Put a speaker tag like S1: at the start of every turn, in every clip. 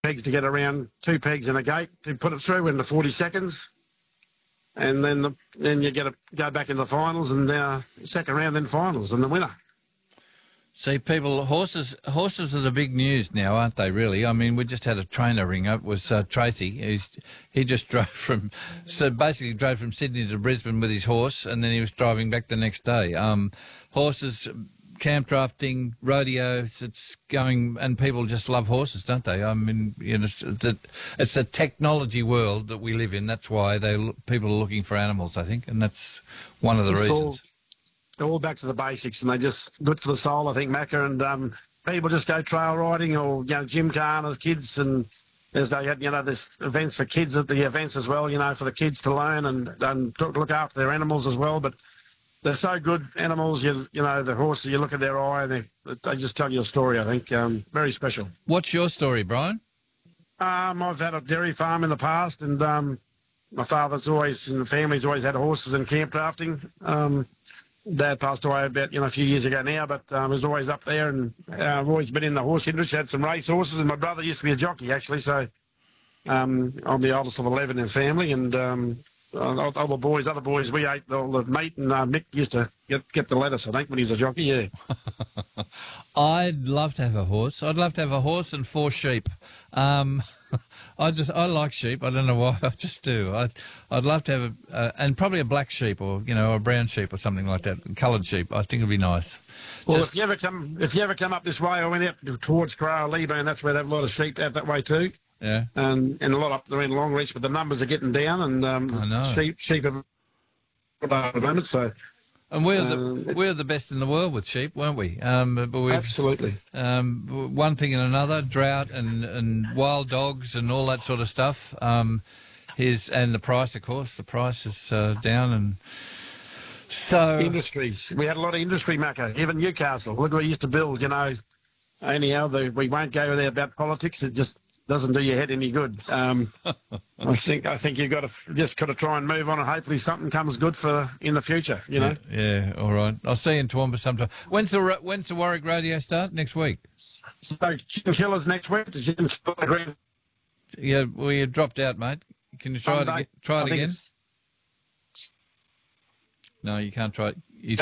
S1: pegs to get around, 2 pegs in a gate to put it through into 40 seconds. And then you get to go back into the finals, and second round, then finals, and the winner.
S2: See, people, horses are the big news now, aren't they, really? I mean, we just had a trainer ring up. It was Tracy. He just basically drove from Sydney to Brisbane with his horse, and then he was driving back the next day. Horses, camp drafting, rodeos, it's going, and people just love horses, don't they? I mean, it's a technology world that we live in. That's why people are looking for animals, I think, and that's one of the reasons.
S1: All back to the basics, and they're just good for the soul, I think, Macca. And people just go trail riding or, gymkhana as kids, and there's there's events for kids at the events as well, for the kids to learn and look after their animals as well. But they're so good animals, the horses, you look at their eye, and they just tell you a story, I think. Very special.
S2: What's your story, Brian?
S1: I've had a dairy farm in the past, and my father's always, and the family's always had horses and camp drafting. Dad passed away about a few years ago now, but was always up there, and I've always been in the horse industry. Had some race horses, and my brother used to be a jockey actually. So I'm the oldest of 11 in the family, and other boys, we ate all the meat, and Mick used to get the lettuce, I think, when he was a jockey. Yeah.
S2: I'd love to have a horse. I'd love to have a horse and 4 sheep. I like sheep. I don't know why. I just do. I'd love to have and probably a black sheep or a brown sheep or something like that. Coloured sheep. I think it'd be nice.
S1: Well, if you ever come up this way, I went out towards Carrara, Leeburn. That's where they have a lot of sheep out that way too.
S2: Yeah.
S1: And a lot up there in Longreach, but the numbers are getting down, and
S2: I know.
S1: sheep are at the moment. So.
S2: And we're the best in the world with sheep, weren't we? But
S1: absolutely.
S2: One thing and another, drought and wild dogs and all that sort of stuff. And the price, of course, the price is down, and so
S1: industry. We had a lot of industry, Macca. Even Newcastle. Look what we used to build. Anyhow, we won't go there about politics. It just doesn't do your head any good. I think you've got to try and move on, and hopefully something comes good in the future.
S2: Yeah. All right. I'll see you in Toowoomba sometime. When's the Warwick Rodeo start? Next week.
S1: So Chinchillas next week.
S2: Yeah, well, you dropped out, mate. Can you try it again? No, you can't try it.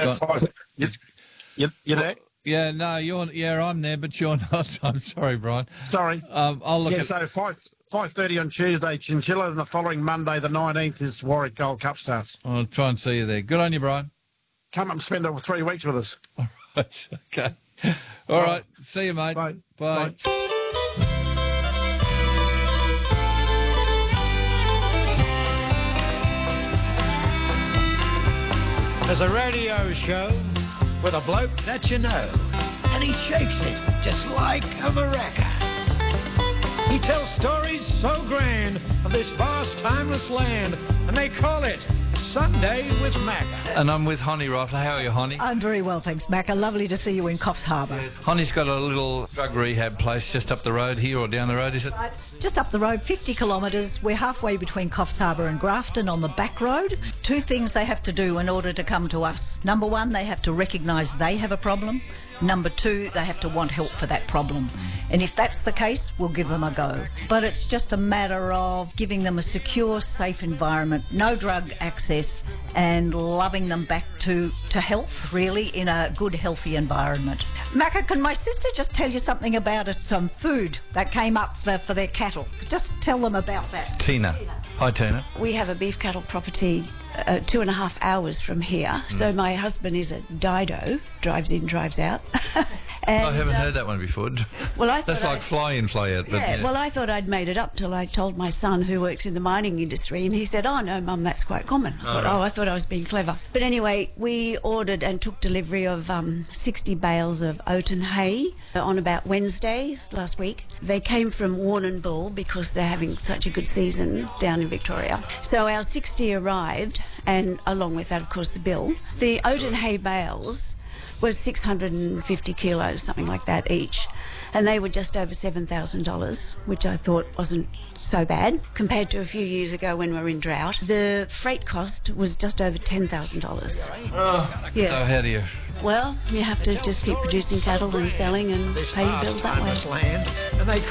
S1: You there?
S2: Yeah, no, I'm there, but you're not. I'm sorry, Brian.
S1: Sorry.
S2: I'll look at...
S1: So 5:30 on Tuesday, Chinchilla, and the following Monday, the 19th, is Warwick Gold Cup starts.
S2: I'll try and see you there. Good on you, Brian.
S1: Come up and spend 3 weeks with us.
S2: All right, okay. All right, see you, mate.
S1: Bye.
S2: Bye.
S3: There's a radio show with a bloke that you know, and he shakes it just like a maraca. He tells stories so grand of this vast, timeless land, and they call it Sunday with Macca.
S2: And I'm with Honey Rifler. How are you, Honey?
S4: I'm very well, thanks, Macca. Lovely to see you in Coffs Harbour.
S2: Honey's got a little drug rehab place just up the road here, or down the road, is it?
S4: Right. Just up the road, 50 kilometres. We're halfway between Coffs Harbour and Grafton on the back road. 2 things they have to do in order to come to us. Number 1, they have to recognise they have a problem. Number 2, they have to want help for that problem. And if that's the case, we'll give them a go. But it's just a matter of giving them a secure, safe environment, no drug access, and loving them back to health, really, in a good, healthy environment. Macca, can my sister just tell you something about some food that came up for their cattle? Just tell them about that.
S2: Tina. Hi, Tina.
S5: We have a beef cattle property 2.5 hours from here. So my husband is a Dido, drives in, drives out. And,
S2: I haven't heard that one before.
S5: Well,
S2: that's like fly in, fly out. But
S5: yeah, well, I thought I'd made it up till I told my son, who works in the mining industry, and he said, "Oh no, Mum, that's quite common." I thought I was being clever. But anyway, we ordered and took delivery of 60 bales of oat and hay on about Wednesday last week. They came from Warrnambool because they're having such a good season down in Victoria. So our 60 arrived, and along with that, of course, the bill. The oat and hay bales was 650 kilos, something like that each. And they were just over $7,000, which I thought wasn't so bad compared to a few years ago when we were in drought. The freight cost was just over $10,000.
S2: Oh,
S5: yes.
S2: So how do you...
S5: Well, you have to just keep producing cattle and selling and pay your bills that way.